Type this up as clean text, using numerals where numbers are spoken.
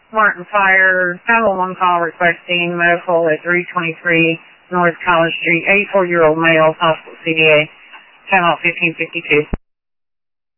Martin Fire, 911 call requesting medical at 323 North College Street, 84-year-old male, hospital CDA, time out 1552.